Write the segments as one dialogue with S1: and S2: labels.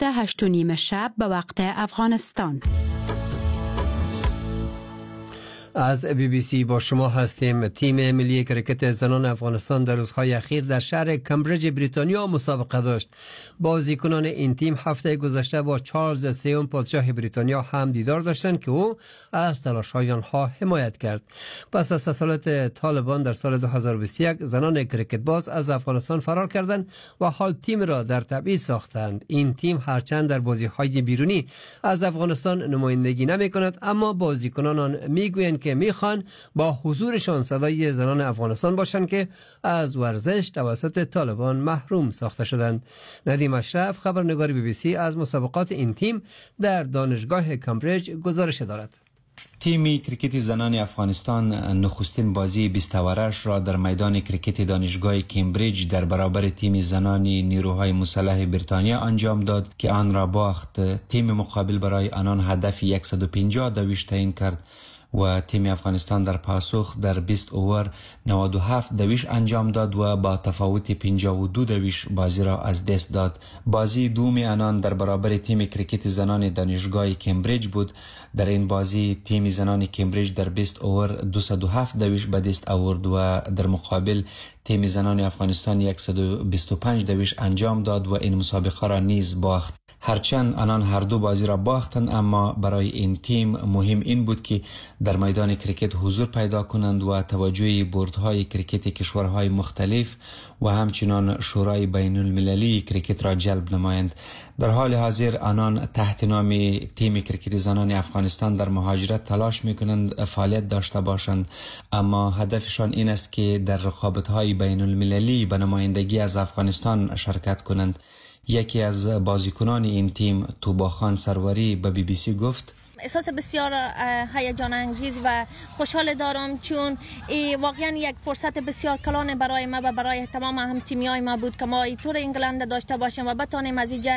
S1: 8:30 شب به وقت افغانستان.
S2: از BBC با شما هستیم. تیم ملی کرکت زنان افغانستان در روزهای اخیر در شهر کمبریج بریتانیا مسابقه داشت. بازیکنان این تیم هفته گذشته با چارلز سوم پادشاه بریتانیا هم دیدار داشتند که او از تلاش‌های آنها حمایت کرد. پس از تسلط طالبان در سال 2021 زنان کرکت باز از افغانستان فرار کردند و حال تیم را در تبعید ساختند. این تیم هرچند در بازی‌های بیرونی از افغانستان نمایندگی نمی‌کند، اما بازیکنان آن می‌گویند که میخوان با حضورشان صدای زنان افغانستان باشند که از ورزش توسط طالبان محروم ساخته شدند. ندیم اشرف خبرنگار BBC از مسابقات این تیم در دانشگاه کمبریج گزارش دارد.
S3: تیم کرکت زنان افغانستان نخستین بازی 20 ورش را در میدان کرکت دانشگاه کمبریج در برابر تیم زنان نیروهای مسلح بریتانیا انجام داد که آن را باخت. تیم مقابل برای آنان هدف 150 دویش تعیین کرد و تیم افغانستان در پاسخ در 20 اوور 97 دویش انجام داد و با تفاوت 52 دویش بازی را از دست داد. بازی دوم آنان در برابر تیم کرکت زنان دانشگاه کمبریج بود. در این بازی تیم زنان کمبریج در 20 اوور 207 دویش به دست آورد و در مقابل تیم زنان افغانستان 125 دویش انجام داد و این مسابقه را نیز باخت. هرچند آنان هر دو بازی را باختند، اما برای این تیم مهم این بود که در میدان کرکت حضور پیدا کنند و توجه بوردهای کرکت کشورهای مختلف و همچنان شورای بین المللی کرکت را جلب نمایند. در حال حاضر آنان تحت نام تیم کرکت زنان افغانستان در مهاجرت تلاش میکنند فعالیت داشته باشند، اما هدفشان این است که در رقابت‌های بین المللی به نمایندگی از افغانستان شرکت کنند. یکی از بازیکنان این تیم توباخان سروری به BBC گفت:
S4: احساس بسیار هیجان انگیز و خوشحال دارم، چون واقعا یک فرصت بسیار کلان برای ما و برای تمام هم تیمیای ما بود که ما اینطور انگلند داشته باشیم و بتانیم از اینجا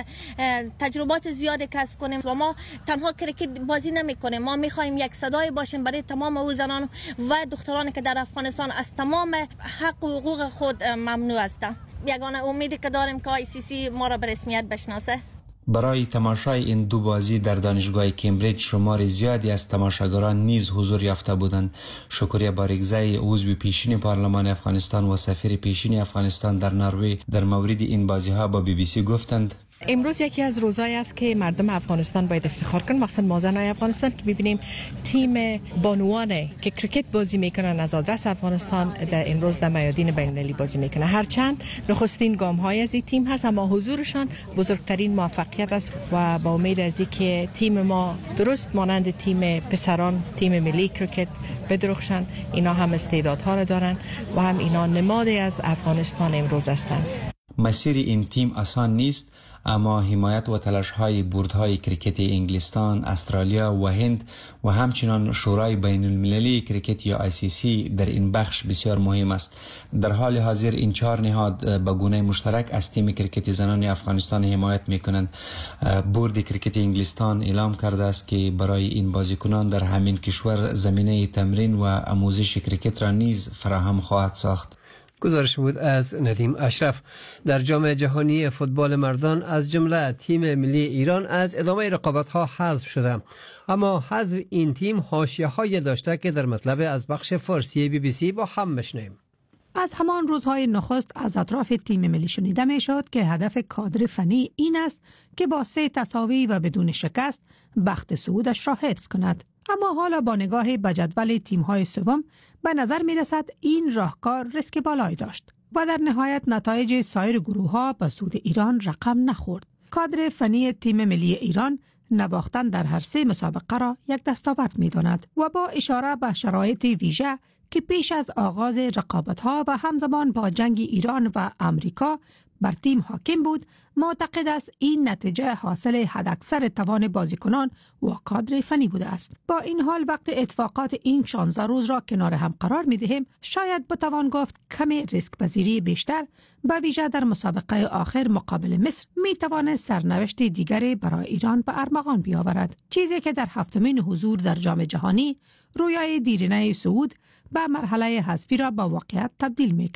S4: تجربات زیاد کسب کنیم و ما تنها کرکت بازی نمی کنیم، ما میخوایم یک صدای باشیم برای تمام او زنان و دخترانی که در افغانستان از تمام حق و حقوق خود ممنوع هستند. یگانه امیدی که داریم که ICC ما را به رسمیت بشناسه.
S3: برای تماشای این دو بازی در دانشگاه کمبریج شمار زیادی از تماشاگران نیز حضور یافته بودند. شکریه بارگزای عضو پیشین پارلمان افغانستان و سفیر پیشین افغانستان در نروژ در مورد این بازی ها با BBC گفتند:
S5: امروز یکی از روزایی است که مردم افغانستان باید افتخار کنند، مخصوصا ما زنای افغانستان که ببینیم تیم بانوانه که کرکت بازی میکنن از آدرس افغانستان در امروز در میادین بین المللی بازی میکنه. هرچند نخستین گام های از این تیم هست، اما حضورشان بزرگترین موفقیت است و با امید از اینکه تیم ما درست مانند تیم پسران تیم ملی کرکت بدرخشن، اینا هم استعدادها را دارن و هم اینا نمادی از افغانستان امروز هستند.
S3: مسیر این تیم آسان نیست، اما حمایت و تلاش‌های بوردهای کرکت انگلستان، استرالیا و هند و همچنان شورای بین المللی کرکت یا ICC در این بخش بسیار مهم است. در حال حاضر این چهار نهاد به گونه مشترک از تیم کرکت زنان افغانستان حمایت می‌کنند. بورد کرکت انگلستان اعلام کرده است که برای این بازیکنان در همین کشور زمینه تمرین و آموزش کرکت را نیز فراهم خواهد ساخت.
S2: گزارش بود از ندیم اشرف. در جام جهانی فوتبال مردان از جمله تیم ملی ایران از ادامه رقابت‌ها حذف شده، اما حذف این تیم حاشیه‌های داشته که در مطلب از بخش فارسی BBC با هم بشنویم.
S6: از همان روزهای نخست از اطراف تیم ملی شنیده می شد که هدف کادر فنی این است که با 3 تساوی و بدون شکست بخت صعودش را حفظ کند. اما حالا با نگاه به جدول تیم‌های سوم به نظر می‌رسد این راهکار ریسک بالایی داشت و در نهایت نتایج سایر گروه‌ها به سود ایران رقم نخورد. کادر فنی تیم ملی ایران نواختن در هر 3 مسابقه را یک دستاورد می‌داند و با اشاره به شرایط ویژه که پیش از آغاز رقابت‌ها و همزمان با جنگ ایران و امریکا بر تیم حاکم بود، معتقد است این نتیجه حاصل حداکثر توان بازیکنان و کادر فنی بوده است. با این حال وقت اتفاقات این 16 روز را کنار هم قرار می دهیم، شاید بتوان گفت کمی ریسک پذیری بیشتر به ویژه در مسابقه آخر مقابل مصر می توانست سرنوشت دیگری برای ایران به ارمغان بیاورد، چیزی که در 7مین حضور در جام جهانی رویای دیرینه صعود به مرحله حذفی را با واقعیت تبدیل می کرد.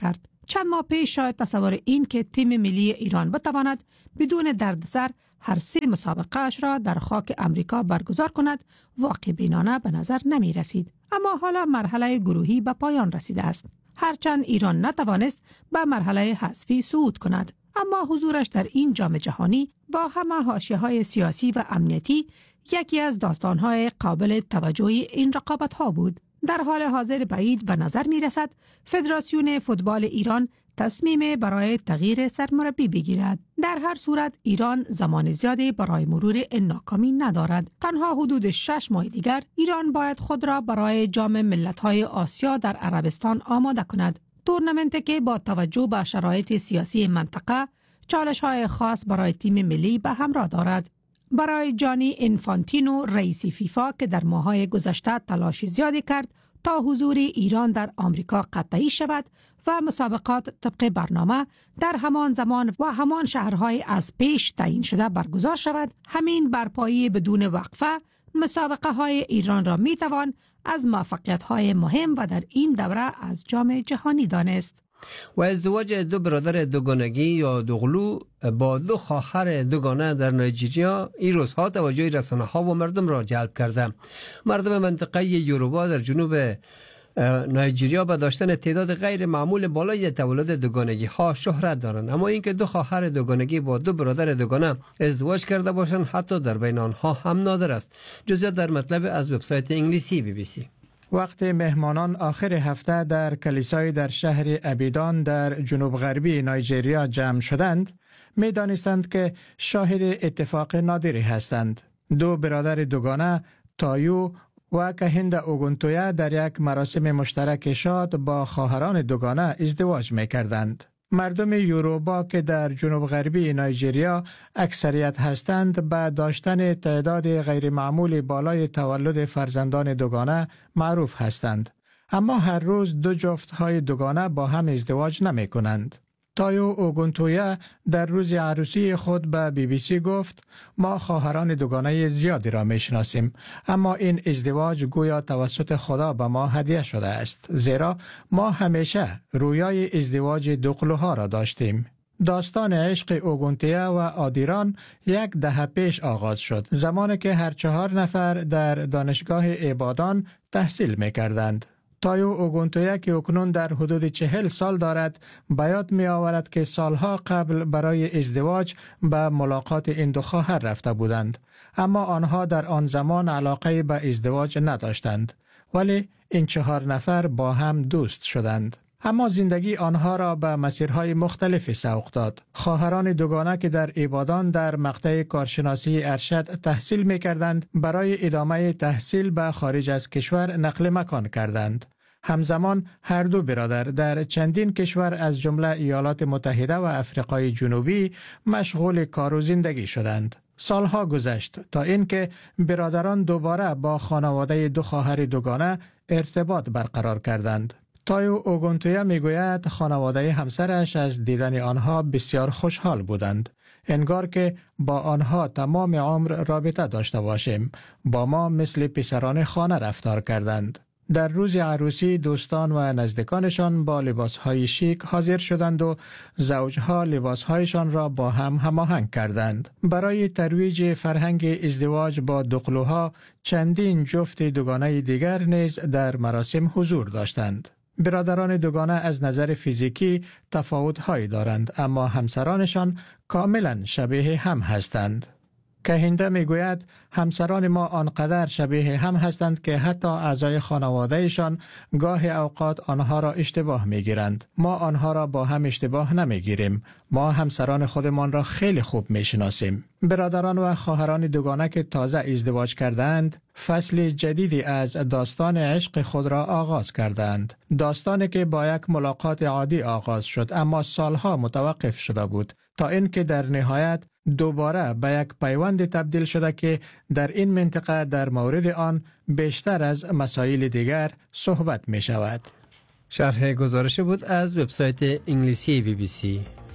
S6: چند ماه پیش شاید تصور این که تیم ملی ایران بتواند بدون دردسر هر 3 مسابقه اش را در خاک امریکا برگزار کند واقع بینانه به نظر نمی رسید. اما حالا مرحله گروهی به پایان رسیده است. هرچند ایران نتوانست به مرحله حذفی صعود کند، اما حضورش در این جام جهانی با همه حاشیه‌های سیاسی و امنیتی یکی از داستان‌های قابل توجه این رقابت‌ها بود. در حال حاضر بعید به نظر می رسد فدراسیون فوتبال ایران تصمیم برای تغییر سرمربی بگیرد. در هر صورت ایران زمان زیادی برای مرور این ناکامی ندارد. تنها حدود 6 ماه دیگر ایران باید خود را برای جام ملت‌های آسیا در عربستان آماده کند. تورنمنتی که با توجه به شرایط سیاسی منطقه چالش‌های خاص برای تیم ملی به همراه دارد. برای جانی انفانتینو رئیس فیفا که در ماه‌های گذشته تلاش زیادی کرد تا حضور ایران در آمریکا قطعی شود و مسابقات طبق برنامه در همان زمان و همان شهرهای از پیش تعیین شده برگزار شود، همین برپایی بدون وقفه مسابقه های ایران را می توان از موفقیت های مهم و در این دوره از جام جهانی دانست.
S2: و ازدواج 2 برادر دوگانگی یا دوقلو با 2 خواهر دوگانه در نایجیریا این روزها توجه رسانه ها و مردم را جلب کرده. مردم منطقه یوروبا در جنوب نایجیریا با داشتن تعداد غیر معمول بالای تولد دوگانگی ها شهرت دارند، اما اینکه 2 خواهر دوگانگی با 2 برادر دوگانه ازدواج کرده باشند حتی در بین آنها هم نادر است. جزئیات در مطلب از وبسایت انگلیسی BBC.
S7: وقتی مهمانان آخر هفته در کلیسای در شهر ابیدان در جنوب غربی نایجیریا جمع شدند، می دانستند که شاهد اتفاق نادری هستند. 2 برادر دوگانه تایو و کهند اوگونتویا در یک مراسم مشترک شاد با خواهران دوگانه ازدواج می کردند. مردم یوروبا که در جنوب غربی نایجیریا اکثریت هستند به داشتن تعداد غیر معمول بالای تولد فرزندان دوگانه معروف هستند، اما هر روز 2 جفت های دوگانه با هم ازدواج نمی کنند. تایو اوگونتویا در روز عروسی خود به BBC گفت: ما خواهران دوگانه زیادی را می شناسیم، اما این ازدواج گویا توسط خدا به ما هدیه شده است، زیرا ما همیشه رویای ازدواج دوقلوها را داشتیم. داستان عشق اوگونتویا و آدیران 1 دهه پیش آغاز شد، زمانی که هر 4 نفر در دانشگاه ابادان تحصیل می کردند. تایو اوگونتویا که اکنون در حدود 40 سال دارد به یاد می آورد که سالها قبل برای ازدواج به ملاقات این 2 خواهر رفته بودند، اما آنها در آن زمان علاقه به ازدواج نداشتند، ولی این 4 نفر با هم دوست شدند. اما زندگی آنها را به مسیرهای مختلفی سوق داد. خواهران دوگانه که در ابادان در مقطع کارشناسی ارشد تحصیل می کردند، برای ادامه تحصیل به خارج از کشور نقل مکان کردند. همزمان هر 2 برادر در چندین کشور از جمله ایالات متحده و افریقای جنوبی مشغول کار و زندگی شدند. سالها گذشت تا اینکه برادران دوباره با خانواده 2 خواهر دوگانه ارتباط برقرار کردند. تایو اوگونتویا میگوید خانواده همسرش از دیدن آنها بسیار خوشحال بودند. انگار که با آنها تمام عمر رابطه داشته باشیم. با ما مثل پسران خانه رفتار کردند. در روز عروسی دوستان و نزدیکانشان با لباسهای شیک حاضر شدند و زوجها لباسهایشان را با هم هماهنگ کردند. برای ترویج فرهنگ ازدواج با دوقلوها چندین جفت دوگانه دیگر نیز در مراسم حضور داشتند. برادران دوگانه از نظر فیزیکی تفاوت‌هایی دارند، اما همسرانشان کاملا شبیه هم هستند. کهنده میگوید همسران ما آنقدر شبیه هم هستند که حتی اعضای خانوادهشان گاه اوقات آنها را اشتباه میگیرند. ما آنها را با هم اشتباه نمیگیریم. ما همسران خودمان را خیلی خوب میشناسیم. برادران و خواهران دوگانه که تازه ازدواج کردند، فصل جدیدی از داستان عشق خود را آغاز کردند. داستانی که با یک ملاقات عادی آغاز شد، اما سالها متوقف شده بود، تا اینکه در نهایت دوباره به یک پیوند تبدیل شده که در این منطقه در مورد آن بیشتر از مسائل دیگر صحبت می شود.
S2: شرح گزارش بود از وبسایت انگلیسی BBC.